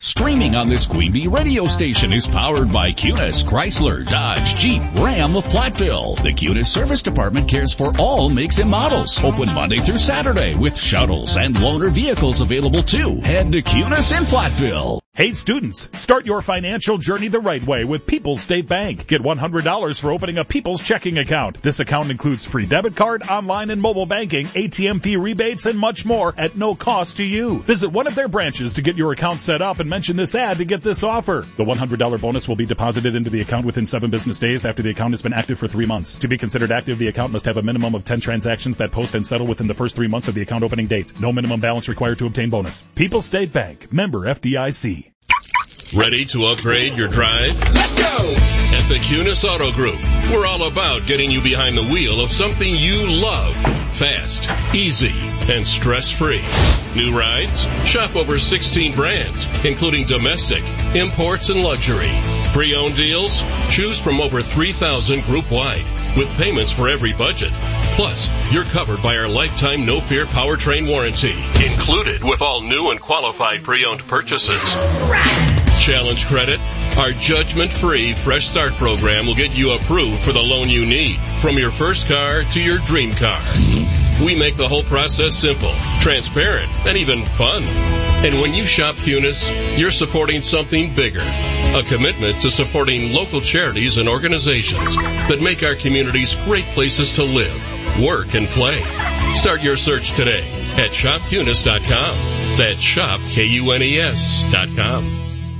Streaming on this Queen Bee radio station is powered by Cunis, Chrysler, Dodge, Jeep, Ram of Platteville. The Cunis Service Department cares for all makes and models. Open Monday through Saturday with shuttles and loaner vehicles available too. Head to Cunis in Platteville. Hey students, start your financial journey the right way with People's State Bank. Get $100 for opening a People's checking account. This account includes free debit card, online and mobile banking, ATM fee rebates, and much more at no cost to you. Visit one of their branches to get your account set up and mention this ad to get this offer. The $100 bonus will be deposited into the account within 7 business days after the account has been active for 3 months. To be considered active, the account must have a minimum of 10 transactions that post and settle within the first 3 months of the account opening date. No minimum balance required to obtain bonus. People's State Bank. Member FDIC. Ready to upgrade your drive? Let's go! At the Cunis Auto Group, we're all about getting you behind the wheel of something you love. Fast, easy, and stress-free. New rides? Shop over 16 brands, including domestic, imports, and luxury. Pre-owned deals? Choose from over 3,000 group-wide, with payments for every budget. Plus, you're covered by our lifetime no-fear powertrain warranty, included with all new and qualified pre-owned purchases. Challenge credit? Our judgment-free Fresh Start program will get you approved for the loan you need, from your first car to your dream car. We make the whole process simple, transparent, and even fun. And when you shop Cunis, you're supporting something bigger, a commitment to supporting local charities and organizations that make our communities great places to live, work, and play. Start your search today at shopcunis.com. That's shopkunes.com.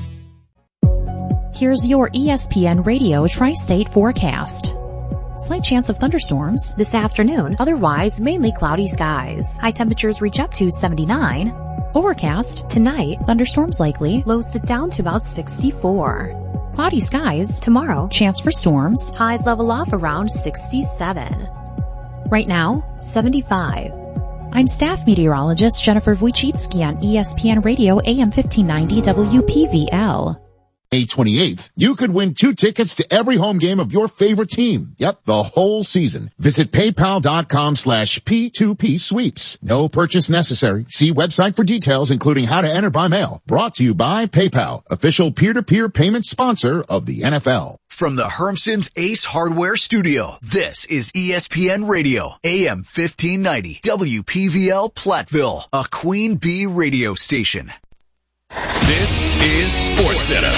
Here's your ESPN Radio Tri-State forecast. Slight chance of thunderstorms this afternoon, otherwise mainly cloudy skies. High temperatures reach up to 79. Overcast tonight, thunderstorms likely, lows sit down to about 64. Cloudy skies tomorrow, chance for storms, highs level off around 67. Right now, 75. I'm staff meteorologist Jennifer Wojcicki on ESPN Radio AM 1590 WPVL. May 28th, you could win 2 tickets to every home game of your favorite team. Yep, the whole season. Visit PayPal.com/P2P sweeps. No purchase necessary. See website for details, including how to enter by mail. Brought to you by PayPal, official peer-to-peer payment sponsor of the NFL. From the Hermson's Ace Hardware Studio, this is ESPN Radio, AM 1590, WPVL Platteville, a Queen Bee radio station. This is SportsCenter.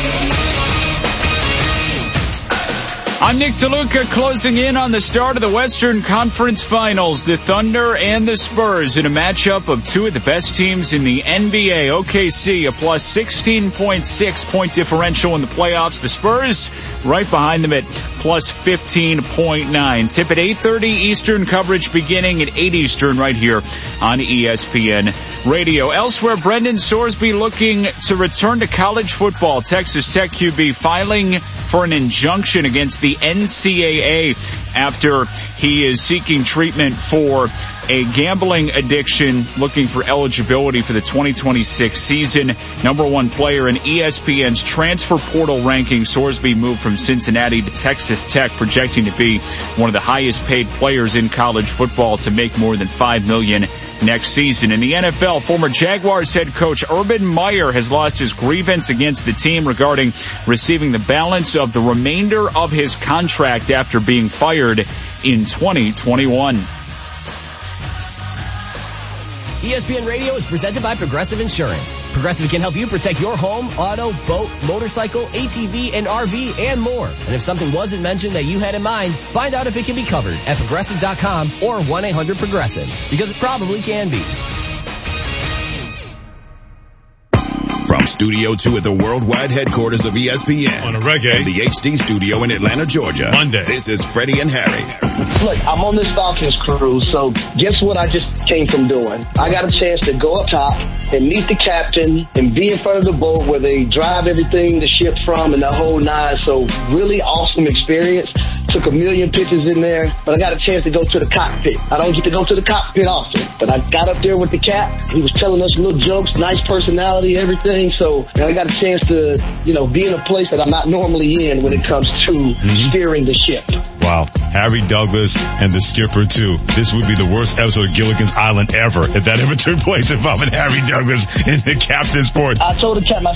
I'm Nick DeLuca, closing in on the start of the Western Conference Finals. The Thunder and the Spurs in a matchup of 2 of the best teams in the NBA. OKC, a plus 16.6 point differential in the playoffs. The Spurs right behind them at plus 15.9. Tip at 8:30 Eastern, coverage beginning at 8 Eastern right here on ESPN Radio. Elsewhere, Brendan Sorsby looking to return to college football. Texas Tech QB filing for an injunction against the NCAA after he is seeking treatment for a gambling addiction, looking for eligibility for the 2026 season. Number 1 player in ESPN's transfer portal ranking, Sorsby moved from Cincinnati to Texas Tech, projecting to be one of the highest paid players in college football to make more than $5 million next season. In the NFL, former Jaguars head coach Urban Meyer has lost his grievance against the team regarding receiving the balance of the remainder of his contract after being fired in 2021. ESPN Radio is presented by Progressive Insurance. Progressive can help you protect your home, auto, boat, motorcycle, ATV, and RV, and more. And if something wasn't mentioned that you had in mind, find out if it can be covered at Progressive.com or 1-800-PROGRESSIVE, because it probably can be. From Studio 2 at the worldwide headquarters of ESPN. On a reggae. And the HD studio in Atlanta, Georgia. Monday. This is Freddie and Harry. Look, I'm on this Falcons crew, so guess what I just came from doing? I got a chance to go up top and meet the captain and be in front of the boat where they drive everything, the ship from, and the whole nine. So really awesome experience. Took a million pictures in there, but I got a chance to go to the cockpit. I don't get to go to the cockpit often, but I got up there with the cap. He was telling us little jokes, nice personality, everything. So I got a chance to, be in a place that I'm not normally in when it comes to steering the ship. Wow. Harry Douglas and the skipper, too. This would be the worst episode of Gilligan's Island ever if that ever took place, if I'm in Harry Douglas in the captain's port. I told the captain,